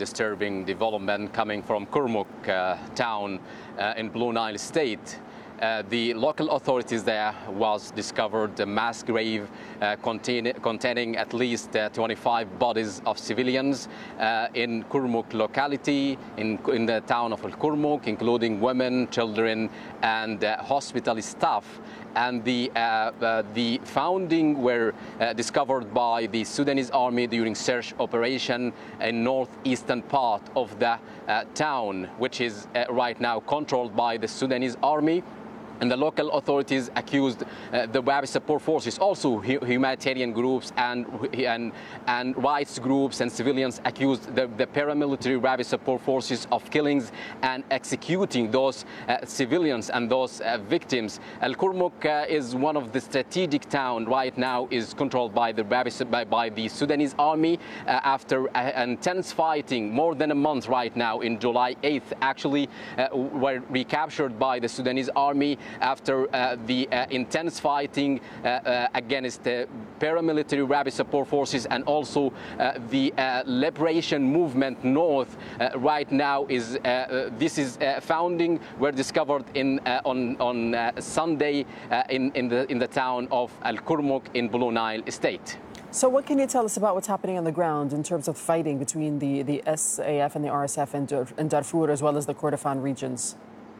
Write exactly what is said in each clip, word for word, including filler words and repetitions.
disturbing development coming from Kurmuk uh, town uh, in Blue Nile State. Uh, the local authorities there was discovered a mass grave uh, contain, containing at least uh, twenty-five bodies of civilians uh, in Kurmuk locality, in, in the town of Al Kurmuk, including women, children, and uh, hospital staff. And the, uh, uh, the founding were uh, discovered by the Sudanese army during search operation in northeastern part of the uh, town, which is uh, right now controlled by the Sudanese army. And the local authorities accused uh, the rapid support forces, also humanitarian groups and, and, and rights groups and civilians accused the, the paramilitary rapid support forces of killings and executing those uh, civilians and those uh, victims. Al Kurmuk uh, is one of the strategic towns right now, is controlled by the, rapid, by, by the Sudanese army uh, after uh, intense fighting, more than a month right now. In July eighth, actually, uh, were recaptured by the Sudanese army after uh, the uh, intense fighting uh, uh, against the paramilitary rapid support forces, and also uh, the uh, liberation movement north uh, right now is uh, uh, this is uh, founding were discovered in uh, on on uh, Sunday uh, in in the in the town of Al Kurmuk in Blue Nile State. So what can you tell us about what's happening on the ground in terms of fighting between the the S A F and the R S F in, Dar in Darfur, as well as the Kordofan regions?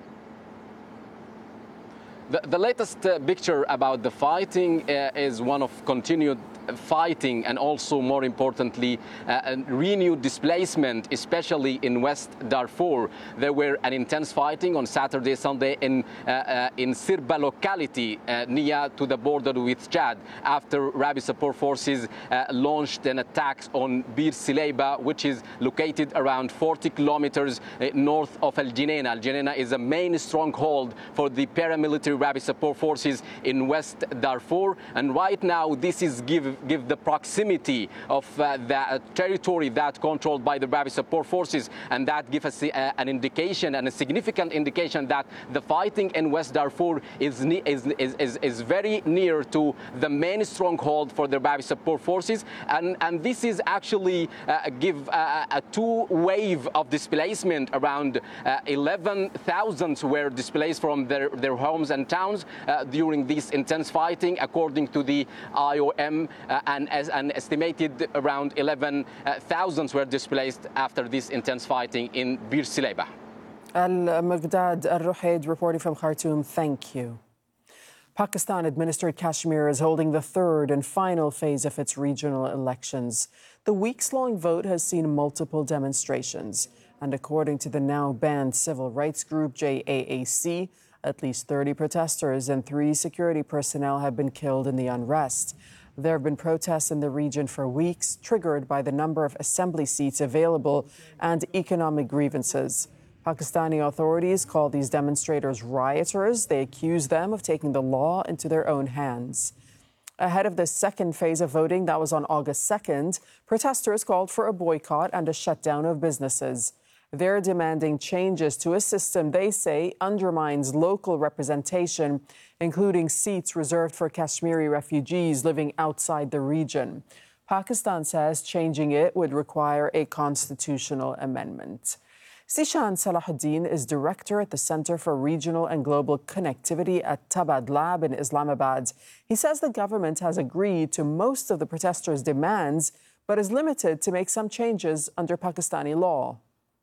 The, the latest uh, picture about the fighting uh, is one of continued fighting and also, more importantly, uh, renewed displacement, especially in West Darfur. There were an intense fighting on Saturday, Sunday in uh, uh, in Sirba locality uh, near to the border with Chad, after rapid support forces uh, launched an attack on Bir Sileiba, which is located around forty kilometers uh, north of Al Geneina. Al Geneina is a main stronghold for the paramilitary rapid support forces in West Darfur, and right now this is give give the proximity of uh, the uh, territory that controlled by the rapid support forces, and that gives us uh, an indication and a significant indication that the fighting in West Darfur is, is, is, is very near to the main stronghold for the rapid support forces, and, and this is actually uh, give uh, a two wave of displacement. Around uh, eleven thousand were displaced from their, their homes and towns uh, during this intense fighting, according to the I O M. Uh, and as an estimated around eleven thousand were displaced after this intense fighting in Bir Sileiba. Al-Miqdad Al-Ruhayd reporting from Khartoum, thank you. Pakistan-administered Kashmir is holding the third and final phase of its regional elections. The weeks-long vote has seen multiple demonstrations, and according to the now-banned civil rights group J A A C, at least thirty protesters and three security personnel have been killed in the unrest. There have been protests in the region for weeks, triggered by the number of assembly seats available and economic grievances. Pakistani authorities call these demonstrators rioters. They accuse them of taking the law into their own hands. Ahead of the second phase of voting that was on August second, protesters called for a boycott and a shutdown of businesses. They're demanding changes to a system they say undermines local representation, including seats reserved for Kashmiri refugees living outside the region. Pakistan says changing it would require a constitutional amendment. Sishan Salahuddin is director at the Center for Regional and Global Connectivity at Tabad Lab in Islamabad. He says the government has agreed to most of the protesters' demands, but is limited to make some changes under Pakistani law.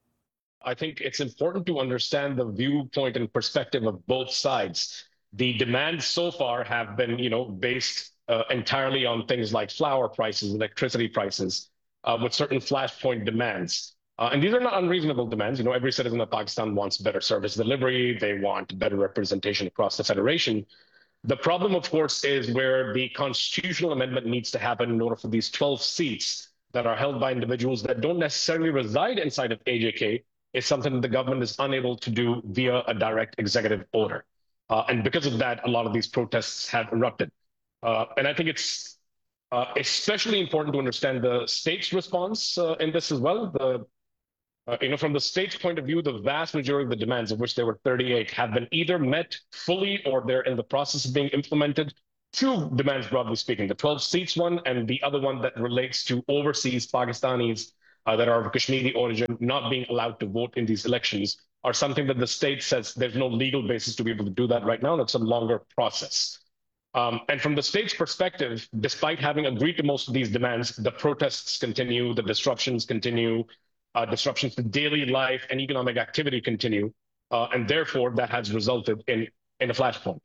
I think it's important to understand the viewpoint and perspective of both sides. The demands so far have been, you know, based uh, entirely on things like flour prices, electricity prices, uh, with certain flashpoint demands. Uh, and these are not unreasonable demands. You know, every citizen of Pakistan wants better service delivery. They want better representation across the federation. The problem, of course, is where the constitutional amendment needs to happen in order for these twelve seats that are held by individuals that don't necessarily reside inside of A J K is something that the government is unable to do via a direct executive order. Uh, and because of that, a lot of these protests have erupted. Uh, and I think it's uh, especially important to understand the state's response uh, in this as well. The, uh, you know, from the state's point of view, the vast majority of the demands, of which there were thirty-eight, have been either met fully or they're in the process of being implemented. Two demands, broadly speaking, the twelve seats one and the other one that relates to overseas Pakistanis uh, that are of Kashmiri origin not being allowed to vote in these elections are something that the state says there's no legal basis to be able to do that right now, and it's a longer process. Um, and from the state's perspective, despite having agreed to most of these demands, the protests continue, the disruptions continue, uh, disruptions to daily life and economic activity continue, uh, and therefore that has resulted in, in a flashpoint.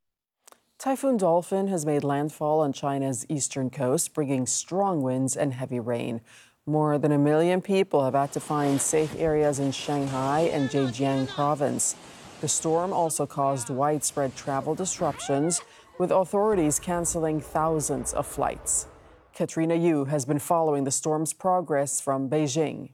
Typhoon Dolphin has made landfall on China's eastern coast, bringing strong winds and heavy rain. More than a million people have had to find safe areas in Shanghai and Zhejiang province. The storm also caused widespread travel disruptions, with authorities canceling thousands of flights. Katrina Yu has been following the storm's progress from Beijing.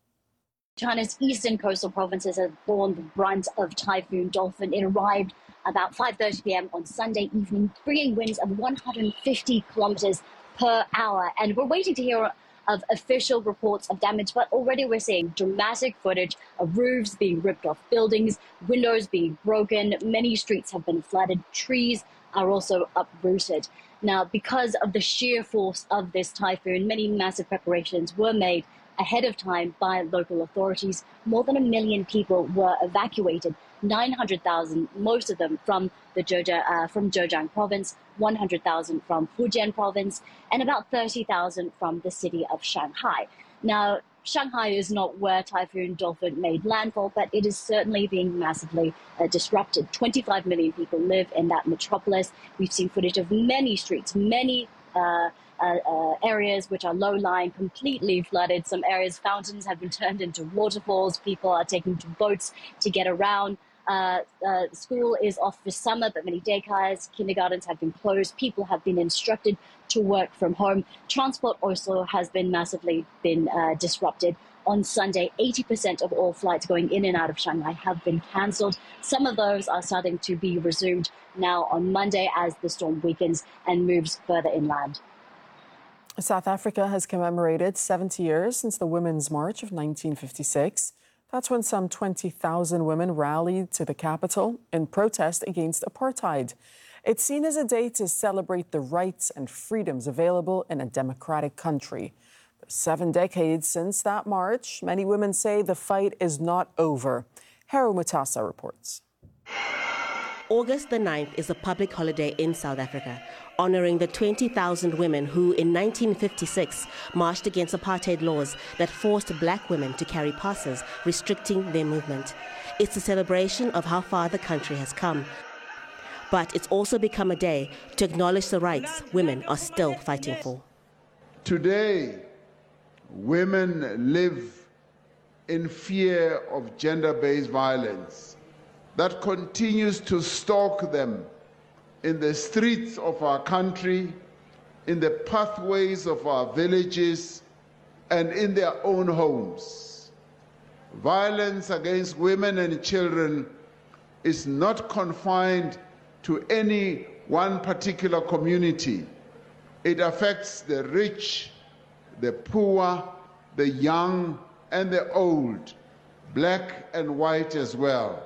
China's eastern coastal provinces have borne the brunt of Typhoon Dolphin. It arrived about five thirty p m on Sunday evening, bringing winds of one hundred fifty kilometers per hour. And we're waiting to hear of official reports of damage, but already we're seeing dramatic footage of roofs being ripped off buildings, windows being broken, many streets have been flooded, trees are also uprooted. Now, because of the sheer force of this typhoon, many massive preparations were made ahead of time by local authorities. More than a million people were evacuated, nine hundred thousand, most of them from the Zhejiang, uh, from Zhejiang province, one hundred thousand from Fujian province, and about thirty thousand from the city of Shanghai. Now, Shanghai is not where Typhoon Dolphin made landfall, but it is certainly being massively uh, disrupted. twenty-five million people live in that metropolis. We've seen footage of many streets, many uh, uh, uh, areas which are low-lying, completely flooded. Some areas, fountains have been turned into waterfalls. People are taking to boats to get around. Uh, uh, school is off for summer, but many daycares, kindergartens have been closed. People have been instructed to work from home. Transport also has been massively been uh, disrupted. On Sunday, eighty percent of all flights going in and out of Shanghai have been cancelled. Some of those are starting to be resumed now on Monday as the storm weakens and moves further inland. South Africa has commemorated seventy years since the Women's March of nineteen fifty-six. That's when some twenty thousand women rallied to the capital in protest against apartheid. It's seen as a day to celebrate the rights and freedoms available in a democratic country. Seven decades since that march, many women say the fight is not over. Haru Mutasa reports. August the ninth is a public holiday in South Africa, honouring the twenty thousand women who in nineteen fifty-six marched against apartheid laws that forced black women to carry passes restricting their movement. It's a celebration of how far the country has come. But it's also become a day to acknowledge the rights women are still fighting for. Today, women live in fear of gender-based violence that continues to stalk them in the streets of our country, in the pathways of our villages, and in their own homes. Violence against women and children is not confined to any one particular community. It affects the rich, the poor, the young, and the old, black and white as well.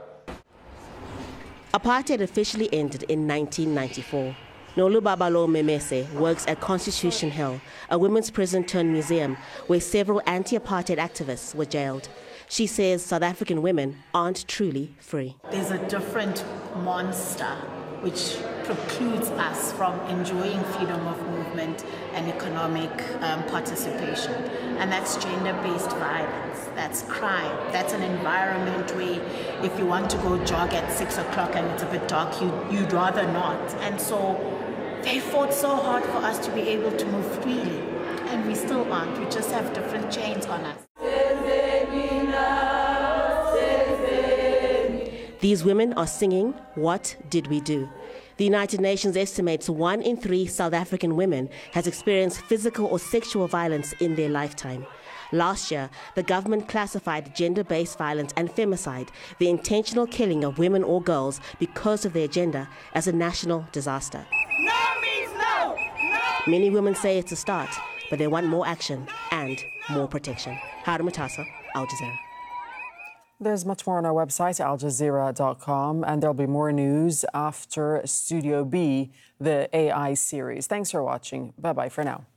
Apartheid officially ended in nineteen ninety-four. Nolu Babalo Memese works at Constitution Hill, a women's prison turned museum where several anti-apartheid activists were jailed. She says South African women aren't truly free. There's a different monster which precludes us from enjoying freedom of movement and economic um, participation. And that's gender-based violence, that's crime, that's an environment where if you want to go jog at six o'clock and it's a bit dark, you, you'd rather not. And so they fought so hard for us to be able to move freely, and we still aren't, we just have different chains on us. These women are singing, "What Did We Do?" The United Nations estimates one in three South African women has experienced physical or sexual violence in their lifetime. Last year, the government classified gender-based violence and femicide, the intentional killing of women or girls because of their gender, as a national disaster. No means no! No! Many women say it's a start, but they want more action and more protection. Haru Mutasa, Al Jazeera. There's much more on our website, al jazeera dot com, and there'll be more news after Studio B, the A I series. Thanks for watching. Bye-bye for now.